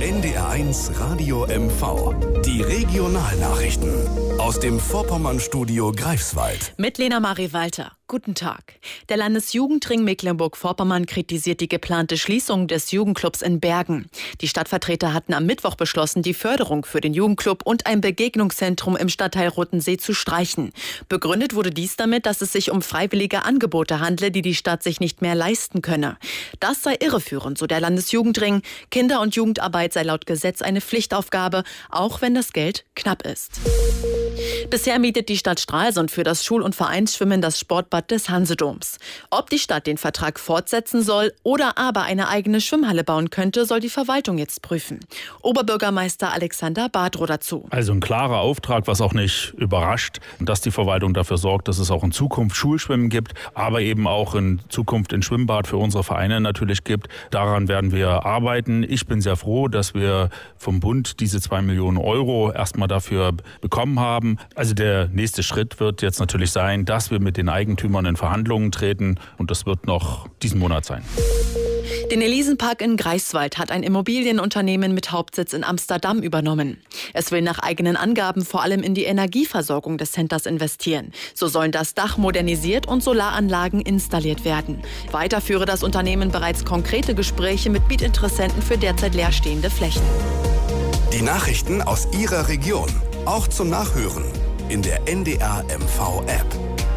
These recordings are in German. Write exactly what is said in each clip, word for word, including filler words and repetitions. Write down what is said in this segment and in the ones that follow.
N D R eins Radio M V. Die Regionalnachrichten aus dem Vorpommern-Studio Greifswald. Mit Lena Marie Walter. Guten Tag. Der Landesjugendring Mecklenburg-Vorpommern kritisiert die geplante Schließung des Jugendclubs in Bergen. Die Stadtvertreter hatten am Mittwoch beschlossen, die Förderung für den Jugendclub und ein Begegnungszentrum im Stadtteil Rothensee zu streichen. Begründet wurde dies damit, dass es sich um freiwillige Angebote handle, die die Stadt sich nicht mehr leisten könne. Das sei irreführend, so der Landesjugendring. Kinder- und Jugendarbeit sei laut Gesetz eine Pflichtaufgabe, auch wenn das Geld knapp ist. Bisher mietet die Stadt Stralsund für das Schul- und Vereinsschwimmen das Sportbad des Hansedoms. Ob die Stadt den Vertrag fortsetzen soll oder aber eine eigene Schwimmhalle bauen könnte, soll die Verwaltung jetzt prüfen. Oberbürgermeister Alexander Badrow dazu. Also ein klarer Auftrag, was auch nicht überrascht, dass die Verwaltung dafür sorgt, dass es auch in Zukunft Schulschwimmen gibt, aber eben auch in Zukunft ein Schwimmbad für unsere Vereine natürlich gibt. Daran werden wir arbeiten. Ich bin sehr froh, dass wir vom Bund diese zwei Millionen Euro erstmal dafür bekommen haben. Also der nächste Schritt wird jetzt natürlich sein, dass wir mit den Eigentümern in Verhandlungen treten und das wird noch diesen Monat sein. Den Elisenpark in Greifswald hat ein Immobilienunternehmen mit Hauptsitz in Amsterdam übernommen. Es will nach eigenen Angaben vor allem in die Energieversorgung des Centers investieren. So sollen das Dach modernisiert und Solaranlagen installiert werden. Weiter führe das Unternehmen bereits konkrete Gespräche mit Mietinteressenten für derzeit leerstehende Flächen. Die Nachrichten aus Ihrer Region, auch zum Nachhören in der N D R M V-App.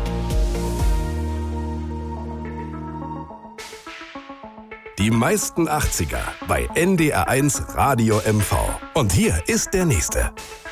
Die meisten achtziger bei N D R eins Radio M V. Und hier ist der nächste.